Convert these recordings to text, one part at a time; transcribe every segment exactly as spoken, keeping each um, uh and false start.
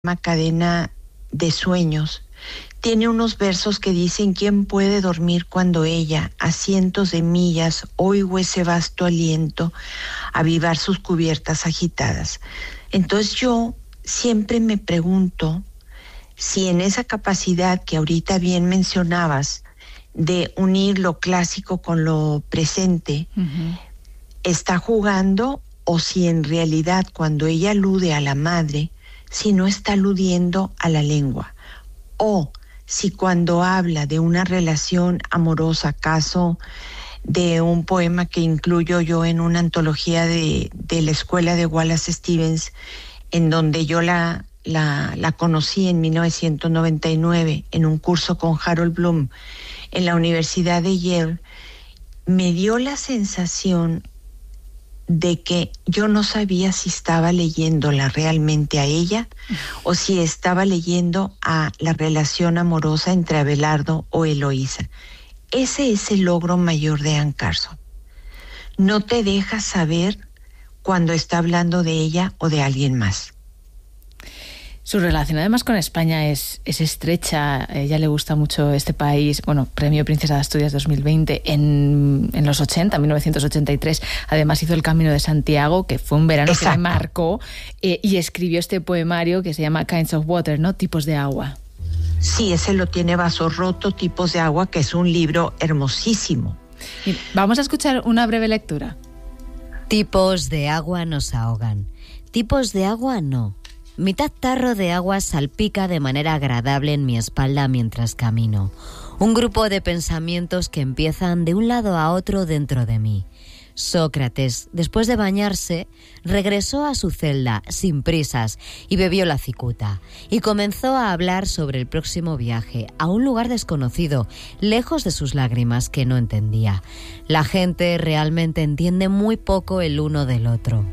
Cadena de Sueños, tiene unos versos que dicen: ¿quién puede dormir cuando ella, a cientos de millas, oigo ese vasto aliento avivar sus cubiertas agitadas? Entonces yo siempre me pregunto si en esa capacidad que ahorita bien mencionabas de unir lo clásico con lo presente, uh-huh, está jugando, o si en realidad cuando ella alude a la madre, si no está aludiendo a la lengua, o si cuando habla de una relación amorosa, caso de un poema que incluyo yo en una antología de, de la escuela de Wallace Stevens, en donde yo la, la, la conocí en mil novecientos noventa y nueve en un curso con Harold Bloom en la Universidad de Yale, me dio la sensación de que yo no sabía si estaba leyéndola realmente a ella o si estaba leyendo a la relación amorosa entre Abelardo o Eloísa. Ese es el logro mayor de Anne Carson. No te deja saber cuando está hablando de ella o de alguien más. Su relación además con España es, es estrecha. A ella le gusta mucho este país. Bueno, Premio Princesa de Asturias dos mil veinte en, en los ochenta, mil novecientos ochenta y tres. Además hizo el Camino de Santiago, que fue un verano Exacto. que le marcó, eh, y escribió este poemario que se llama Kinds of Water, ¿no? Tipos de agua. Sí, ese lo tiene Vaso Roto, Tipos de agua, que es un libro hermosísimo. Y vamos a escuchar una breve lectura. Tipos de agua nos ahogan. Tipos de agua no. Mitad tarro de agua salpica de manera agradable en mi espalda mientras camino. Un grupo de pensamientos que empiezan de un lado a otro dentro de mí. Sócrates, después de bañarse, regresó a su celda sin prisas y bebió la cicuta. Y comenzó a hablar sobre el próximo viaje a un lugar desconocido, lejos de sus lágrimas que no entendía. La gente realmente entiende muy poco el uno del otro.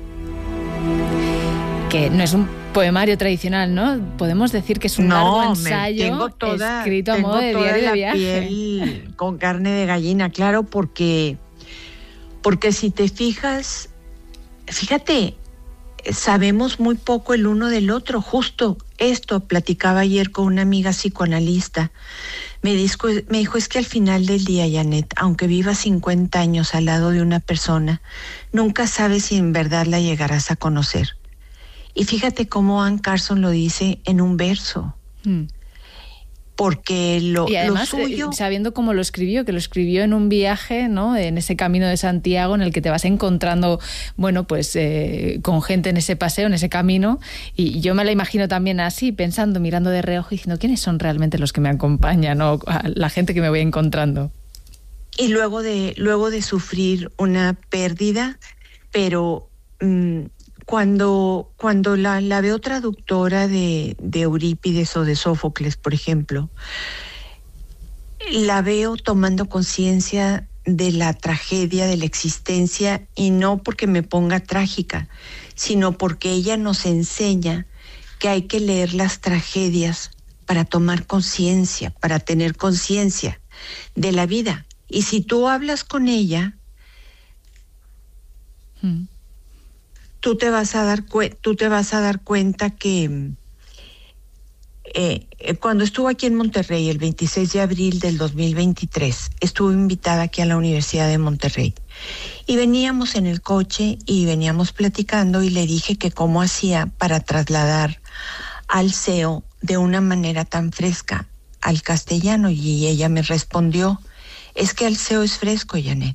Que no es un poemario tradicional, ¿no? Podemos decir que es un no, largo ensayo tengo toda, escrito a modo de diario de viaje. Piel con carne de gallina, claro, porque, porque si te fijas, fíjate, sabemos muy poco el uno del otro. Justo esto platicaba ayer con una amiga psicoanalista. Me dijo, me dijo, es que al final del día, Janet, aunque vivas cincuenta años al lado de una persona, nunca sabes si en verdad la llegarás a conocer. Y fíjate cómo Anne Carson lo dice en un verso. Mm. Porque lo, y además, lo suyo... sabiendo cómo lo escribió, que lo escribió en un viaje, ¿no? En ese Camino de Santiago en el que te vas encontrando, bueno, pues eh, con gente en ese paseo, en ese camino. Y yo me la imagino también así, pensando, mirando de reojo y diciendo, ¿quiénes son realmente los que me acompañan, ¿no? La gente que me voy encontrando. Y luego de, luego de sufrir una pérdida, pero... Mmm, Cuando, cuando la, la veo traductora de, de Eurípides o de Sófocles, por ejemplo, la veo tomando conciencia de la tragedia de la existencia, y no porque me ponga trágica, sino porque ella nos enseña que hay que leer las tragedias para tomar conciencia, para tener conciencia de la vida. Y si tú hablas con ella... Hmm. Tú te vas a dar cu- tú te vas a dar cuenta que eh, cuando estuvo aquí en Monterrey el veintiséis de abril del dos mil veintitrés, estuve invitada aquí a la Universidad de Monterrey y veníamos en el coche y veníamos platicando, y le dije que cómo hacía para trasladar Alceo de una manera tan fresca al castellano, y ella me respondió, es que Alceo es fresco, Janet.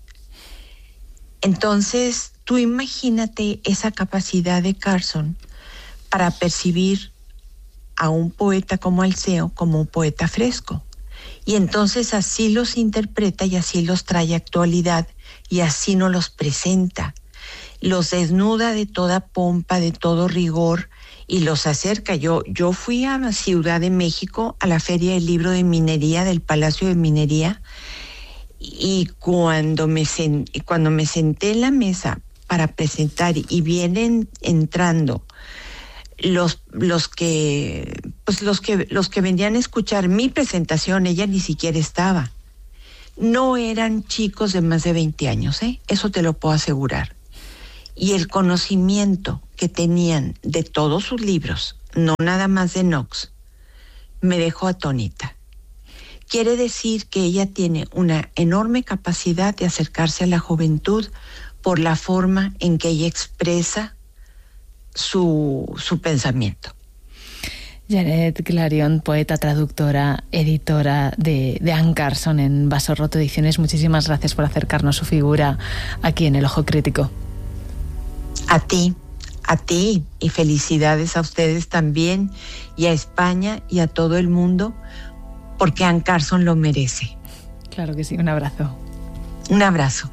Entonces, tú imagínate esa capacidad de Carson para percibir a un poeta como Alceo como un poeta fresco. Y entonces así los interpreta y así los trae a actualidad y así nos los presenta. Los desnuda de toda pompa, de todo rigor, y los acerca. Yo, yo fui a la Ciudad de México, a la Feria del Libro de Minería, del Palacio de Minería, y cuando me, sen- cuando me senté en la mesa para presentar y vienen entrando los los que pues los que los que venían a escuchar mi presentación, ella ni siquiera estaba. No eran chicos de más de veinte años, ¿eh? Eso te lo puedo asegurar. Y el conocimiento que tenían de todos sus libros, no nada más de Knox, me dejó atónita. Quiere decir que ella tiene una enorme capacidad de acercarse a la juventud por la forma en que ella expresa su, su pensamiento. Janet Clarion, poeta, traductora, editora de, de Anne Carson en Vaso Roto Ediciones, muchísimas gracias por acercarnos su figura aquí en El Ojo Crítico. A ti, a ti, y felicidades a ustedes también, y a España y a todo el mundo, porque Anne Carson lo merece. Claro que sí, un abrazo. Un abrazo.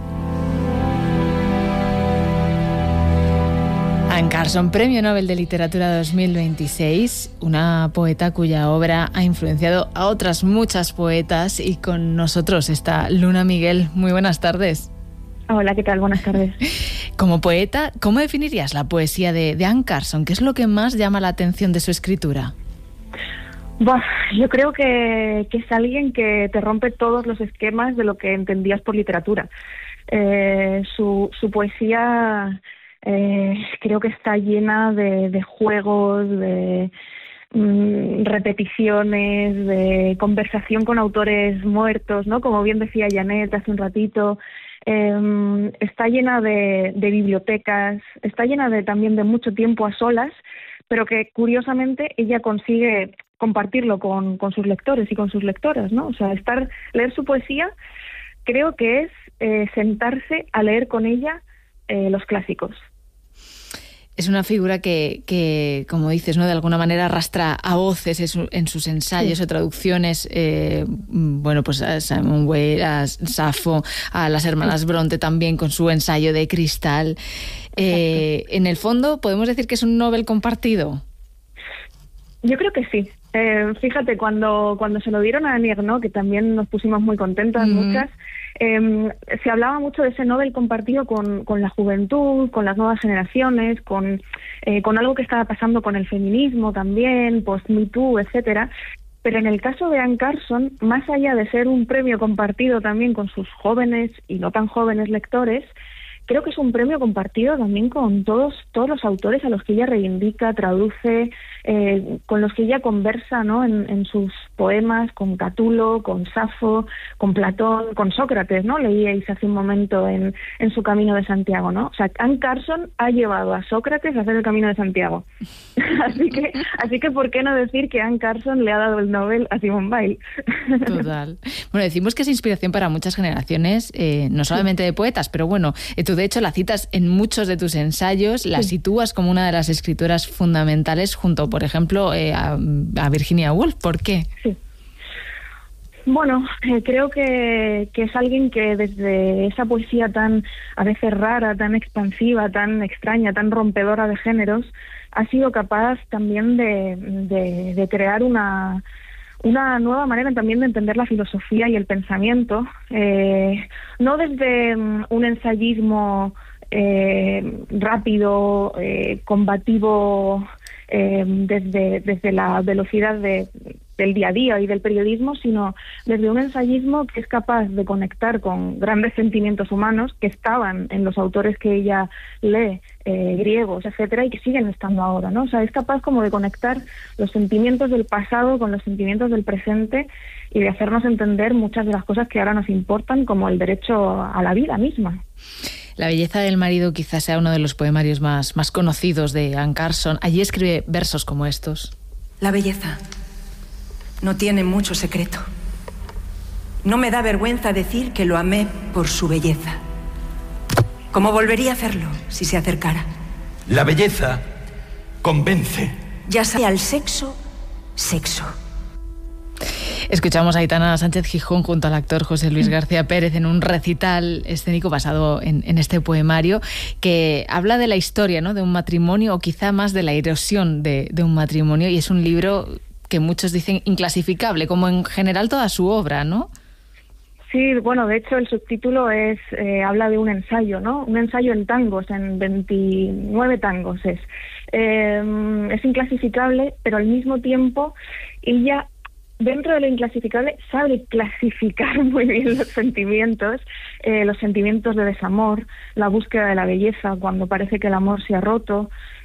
Anne Carson, Premio Nobel de Literatura dos mil veintiséis, una poeta cuya obra ha influenciado a otras muchas poetas, y con nosotros está Luna Miguel. Muy buenas tardes. Hola, ¿qué tal? Buenas tardes. Como poeta, ¿cómo definirías la poesía de, de Anne Carson? ¿Qué es lo que más llama la atención de su escritura? Buah, yo creo que, que es alguien que te rompe todos los esquemas de lo que entendías por literatura. Eh, su, su poesía eh, creo que está llena de, de juegos, de mm, repeticiones, de conversación con autores muertos, ¿no? Como bien decía Janet hace un ratito. Eh, está llena de, de bibliotecas, está llena de también de mucho tiempo a solas, pero que curiosamente ella consigue compartirlo con, con sus lectores y con sus lectoras, ¿no? O sea, estar, leer su poesía creo que es eh, sentarse a leer con ella eh, los clásicos. Es una figura que, que, como dices, ¿no?, de alguna manera arrastra a voces en, su, en sus ensayos sí. o traducciones, eh, bueno, pues a Simone Weil, a Safo, a las hermanas Bronte también con su ensayo de Cristal. Eh, en el fondo, ¿podemos decir que es un Nobel compartido? Yo creo que sí. Eh, fíjate, cuando cuando se lo dieron a Annie Ernaux, que también nos pusimos muy contentas, mm-hmm. muchas, eh, se hablaba mucho de ese Nobel compartido con, con la juventud, con las nuevas generaciones, con, eh, con algo que estaba pasando con el feminismo también, post-Me Too, etcétera. Pero en el caso de Anne Carson, más allá de ser un premio compartido también con sus jóvenes y no tan jóvenes lectores, creo que es un premio compartido también con todos todos los autores a los que ella reivindica, traduce, eh, con los que ella conversa, ¿no?, en, en sus poemas, con Catulo, con Safo, con Platón, con Sócrates, ¿no? Leíais hace un momento en, en su Camino de Santiago, ¿no? O sea, Anne Carson ha llevado a Sócrates a hacer el Camino de Santiago. así que, así que ¿por qué no decir que Anne Carson le ha dado el Nobel a Simone Weil? Total. Bueno, decimos que es inspiración para muchas generaciones, eh, no solamente de poetas, pero bueno, eh, tú de hecho la citas en muchos de tus ensayos, la sí. sitúas como una de las escritoras fundamentales junto, por ejemplo, eh, a, a Virginia Woolf. ¿Por qué? Sí. Bueno, eh, creo que, que es alguien que desde esa poesía tan a veces rara, tan expansiva, tan extraña, tan rompedora de géneros, ha sido capaz también de, de, de crear una... una nueva manera también de entender la filosofía y el pensamiento, eh, no desde um, un ensayismo eh, rápido, eh, combativo, eh, desde, desde la velocidad de, del día a día y del periodismo, sino desde un ensayismo que es capaz de conectar con grandes sentimientos humanos que estaban en los autores que ella lee, eh, griegos, etcétera, y que siguen estando ahora, ¿no? O sea, es capaz como de conectar los sentimientos del pasado con los sentimientos del presente y de hacernos entender muchas de las cosas que ahora nos importan, como el derecho a la vida misma. La belleza del marido quizás sea uno de los poemarios más, más conocidos de Anne Carson. Allí escribe versos como estos. La belleza no tiene mucho secreto. No me da vergüenza decir que lo amé por su belleza. ¿Cómo volvería a hacerlo si se acercara? La belleza convence. Ya sea al sexo, sexo. Escuchamos a Aitana Sánchez Gijón junto al actor José Luis García Pérez en un recital escénico basado en, en este poemario que habla de la historia, ¿no?, de un matrimonio, o quizá más de la erosión de, de un matrimonio, y es un libro que muchos dicen inclasificable, como en general toda su obra, ¿no? Sí, bueno, de hecho el subtítulo es eh, habla de un ensayo, ¿no? Un ensayo en tangos, en veintinueve tangos es. Eh, es inclasificable, pero al mismo tiempo ella, dentro de lo inclasificable, sabe clasificar muy bien los sentimientos, eh, los sentimientos de desamor, la búsqueda de la belleza cuando parece que el amor se ha roto,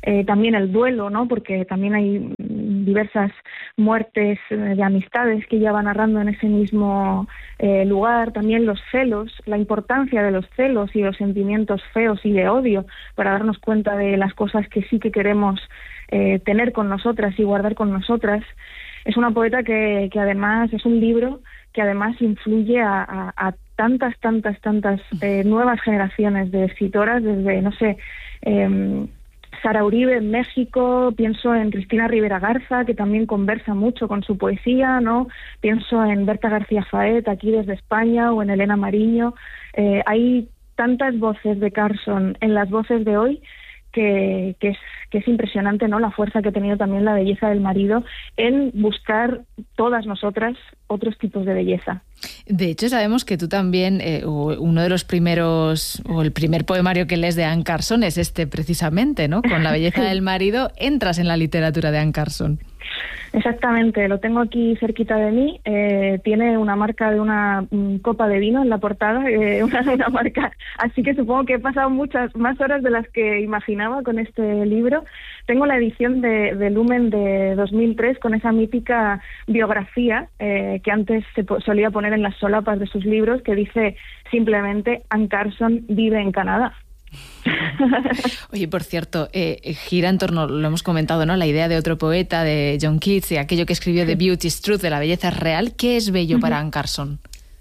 eh, también el duelo, ¿no? Porque también hay diversas muertes de amistades que ella va narrando en ese mismo eh, lugar, también los celos, la importancia de los celos y los sentimientos feos y de odio para darnos cuenta de las cosas que sí que queremos eh, tener con nosotras y guardar con nosotras. Es una poeta que, que además es un libro que además influye a, a, a tantas, tantas, tantas eh, nuevas generaciones de escritoras, desde, no sé, eh, Sara Uribe en México, pienso en Cristina Rivera Garza, que también conversa mucho con su poesía, ¿no? Pienso en Berta García Faet, aquí desde España, o en Elena Mariño. Eh, hay tantas voces de Carson en las voces de hoy que, que, es, que es impresionante, ¿no? La fuerza que ha tenido también La belleza del marido en buscar todas nosotras otros tipos de belleza. De hecho, sabemos que tú también, eh, uno de los primeros, o el primer poemario que lees de Anne Carson es este precisamente, ¿no? Con La belleza del marido entras en la literatura de Anne Carson. Exactamente, lo tengo aquí cerquita de mí, eh, tiene una marca de una um, copa de vino en la portada, eh, una, una marca, así que supongo que he pasado muchas más horas de las que imaginaba con este libro. Tengo la edición de, de Lumen de dos mil tres con esa mítica biografía eh, que antes se po- solía poner en las solapas de sus libros, que dice simplemente Anne Carson vive en Canadá. Oye, por cierto, eh, gira en torno, lo hemos comentado, ¿no? La idea de otro poeta, de John Keats, y aquello que escribió de Beauty is Truth, de la belleza es real. ¿Qué es bello uh-huh. para Anne Carson?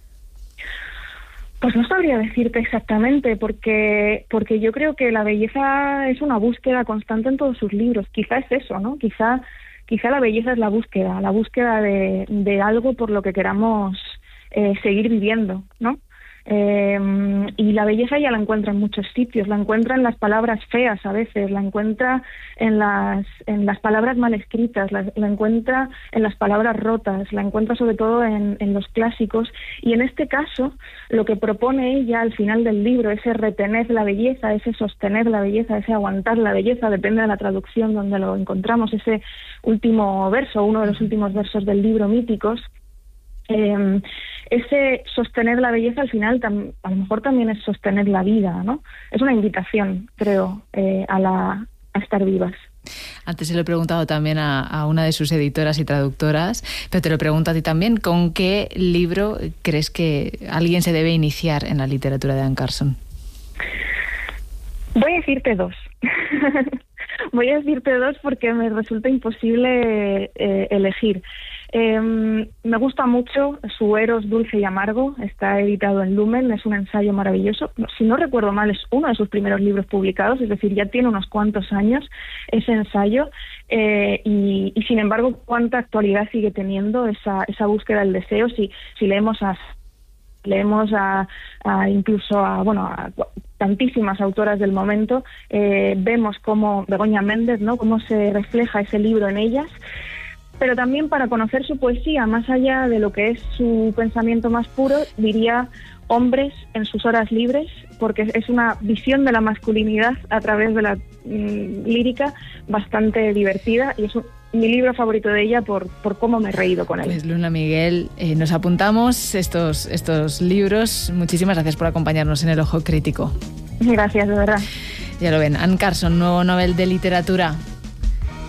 Pues no sabría decirte exactamente, porque porque yo creo que la belleza es una búsqueda constante en todos sus libros. Quizá es eso, ¿no? Quizá quizá la belleza es la búsqueda, la búsqueda de, de algo por lo que queramos eh, seguir viviendo, ¿no? Eh, y la belleza ya la encuentra en muchos sitios, la encuentra en las palabras feas a veces, la encuentra en las en las palabras mal escritas, la, la encuentra en las palabras rotas, la encuentra sobre todo en, en los clásicos, y en este caso lo que propone ella al final del libro, ese retener la belleza, ese sostener la belleza, ese aguantar la belleza, depende de la traducción donde lo encontramos, ese último verso, uno de los últimos versos del libro, Míticos. Eh, ese sostener la belleza al final tam, a lo mejor también es sostener la vida, ¿no? Es una invitación, creo, eh, a, la, a estar vivas. Antes se lo he preguntado también a, a una de sus editoras y traductoras, pero te lo pregunto a ti también, ¿con qué libro crees que alguien se debe iniciar en la literatura de Anne Carson? Voy a decirte dos. Voy a decirte dos porque me resulta imposible eh, elegir. Eh, me gusta mucho su Eros dulce y amargo, está editado en Lumen, es un ensayo maravilloso. Si no recuerdo mal, es uno de sus primeros libros publicados, es decir, ya tiene unos cuantos años ese ensayo, eh, y, y sin embargo, cuánta actualidad sigue teniendo esa, esa búsqueda del deseo. Si, si leemos a leemos a, a incluso a bueno a tantísimas autoras del momento, eh, vemos cómo Begoña Méndez, ¿no? Cómo se refleja ese libro en ellas. Pero también para conocer su poesía, más allá de lo que es su pensamiento más puro, diría Hombres en sus horas libres, porque es una visión de la masculinidad a través de la mmm, lírica bastante divertida, y es un, mi libro favorito de ella por, por cómo me he reído con él. Pues Luna Miguel, eh, nos apuntamos estos, estos libros. Muchísimas gracias por acompañarnos en El Ojo Crítico. Gracias, de verdad. Ya lo ven, Anne Carson, nuevo Nobel de Literatura.